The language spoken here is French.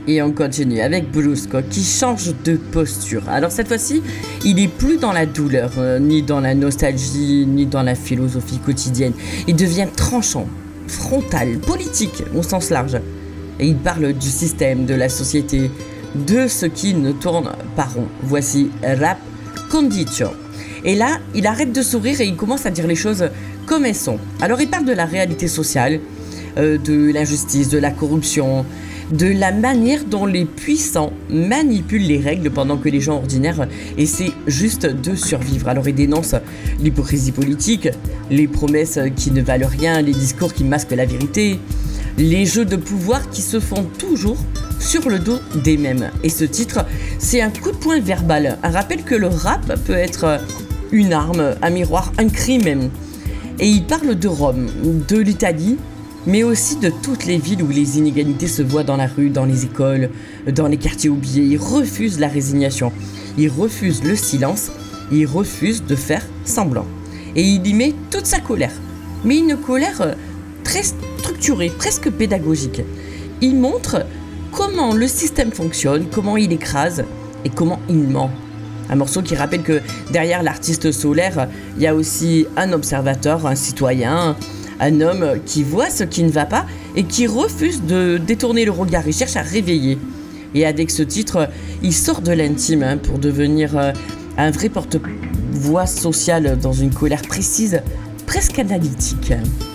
Et on continue avec Brusco qui change de posture. Alors cette fois-ci, il n'est plus dans la douleur, ni dans la nostalgie, ni dans la philosophie quotidienne. Il devient tranchant, frontal, politique au sens large. Et il parle du système, de la société, de ce qui ne tourne pas rond. Voici Rap Condicio. Et là, il arrête de sourire et il commence à dire les choses comme elles sont. Alors il parle de la réalité sociale, de l'injustice, de la corruption, de la manière dont les puissants manipulent les règles pendant que les gens ordinaires essaient juste de survivre. Alors il dénonce l'hypocrisie politique, les promesses qui ne valent rien, les discours qui masquent la vérité, les jeux de pouvoir qui se font toujours sur le dos des mêmes. Et ce titre, c'est un coup de poing verbal, un rappel que le rap peut être une arme, un miroir, un cri même. Et il parle de Rome, de l'Italie, mais aussi de toutes les villes où les inégalités se voient dans la rue, dans les écoles, dans les quartiers oubliés. Il refuse la résignation, il refuse le silence, il refuse de faire semblant. Et il y met toute sa colère, mais une colère très structurée, presque pédagogique. Il montre comment le système fonctionne, comment il écrase et comment il ment. Un morceau qui rappelle que derrière l'artiste solaire, il y a aussi un observateur, un citoyen, un homme qui voit ce qui ne va pas et qui refuse de détourner le regard, il cherche à réveiller. Et avec ce titre, il sort de l'intime pour devenir un vrai porte-voix social dans une colère précise, presque analytique.